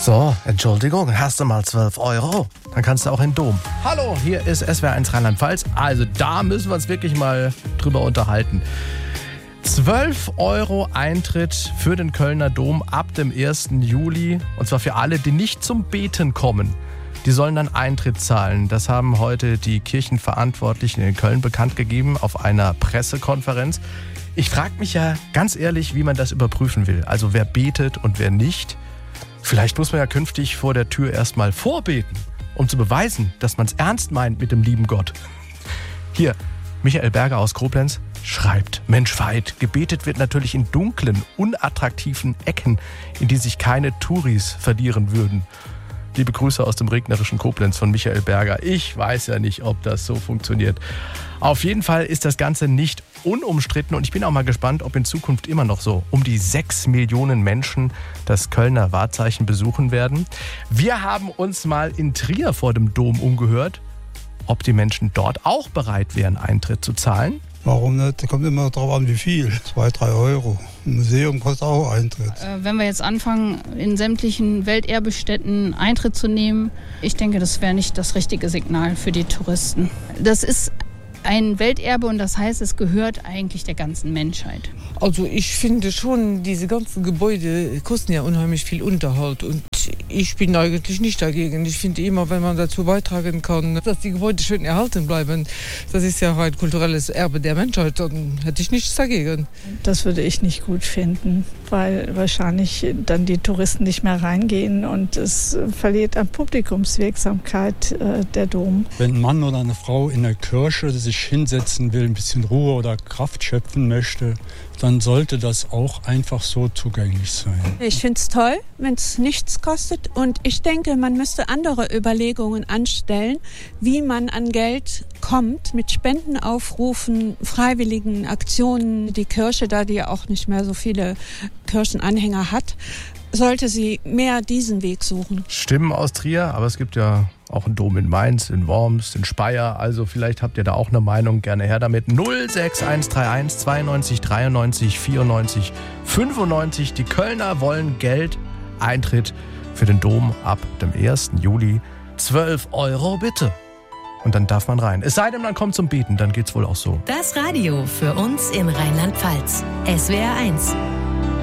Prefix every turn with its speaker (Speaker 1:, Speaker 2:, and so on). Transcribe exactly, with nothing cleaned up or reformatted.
Speaker 1: So, Entschuldigung, hast du mal zwölf Euro? Dann kannst du auch in den Dom. Hallo, hier ist S W R eins Rheinland-Pfalz. Also da müssen wir uns wirklich mal drüber unterhalten. zwölf Euro Eintritt für den Kölner Dom ab dem ersten Juli. Und zwar für alle, die nicht zum Beten kommen. Die sollen dann Eintritt zahlen. Das haben heute die Kirchenverantwortlichen in Köln bekannt gegeben auf einer Pressekonferenz. Ich frage mich ja ganz ehrlich, wie man das überprüfen will. Also wer betet und wer nicht. Vielleicht muss man ja künftig vor der Tür erstmal vorbeten, um zu beweisen, dass man es ernst meint mit dem lieben Gott. Hier, Michael Berger aus Koblenz schreibt: Mensch weit, gebetet wird natürlich in dunklen, unattraktiven Ecken, in die sich keine Touris verlieren würden. Liebe Grüße aus dem regnerischen Koblenz von Michael Berger. Ich weiß ja nicht, ob das so funktioniert. Auf jeden Fall ist das Ganze nicht unumstritten und ich bin auch mal gespannt, ob in Zukunft immer noch so um die sechs Millionen Menschen das Kölner Wahrzeichen besuchen werden. Wir haben uns mal in Trier vor dem Dom umgehört, ob die Menschen dort auch bereit wären, Eintritt zu zahlen.
Speaker 2: Warum nicht? Da kommt immer darauf an, wie viel. Zwei, drei Euro. Ein Museum kostet auch Eintritt.
Speaker 3: Äh, wenn wir jetzt anfangen, in sämtlichen Welterbestätten Eintritt zu nehmen, ich denke, das wäre nicht das richtige Signal für die Touristen. Das ist ein Welterbe und das heißt, es gehört eigentlich der ganzen Menschheit.
Speaker 4: Also ich finde schon, diese ganzen Gebäude kosten ja unheimlich viel Unterhalt und ich bin eigentlich nicht dagegen. Ich finde immer, wenn man dazu beitragen kann, dass die Gebäude schön erhalten bleiben, das ist ja ein kulturelles Erbe der Menschheit, dann hätte ich nichts dagegen.
Speaker 5: Das würde ich nicht gut finden, weil wahrscheinlich dann die Touristen nicht mehr reingehen und es verliert an Publikumswirksamkeit, äh, der Dom.
Speaker 6: Wenn ein Mann oder eine Frau in der Kirche sich hinsetzen will, ein bisschen Ruhe oder Kraft schöpfen möchte, dann sollte das auch einfach so zugänglich sein.
Speaker 7: Ich finde es toll, wenn es nichts kostet. Und ich denke, man müsste andere Überlegungen anstellen, wie man an Geld kommt mit Spendenaufrufen, freiwilligen Aktionen. Die Kirche, da die ja auch nicht mehr so viele Kirchenanhänger hat, sollte sie mehr diesen Weg suchen.
Speaker 1: Stimmen aus Trier, aber es gibt ja auch einen Dom in Mainz, in Worms, in Speyer. Also vielleicht habt ihr da auch eine Meinung. Gerne her damit. null sechs eins drei eins zweiundneunzig dreiundneunzig vierundneunzig fünfundneunzig. Die Kölner wollen Geld. Eintritt für den Dom ab dem ersten Juli. zwölf Euro bitte. Und dann darf man rein. Es sei denn, man kommt zum Beten, dann geht's wohl auch so.
Speaker 8: Das Radio für uns in Rheinland-Pfalz. S W R eins.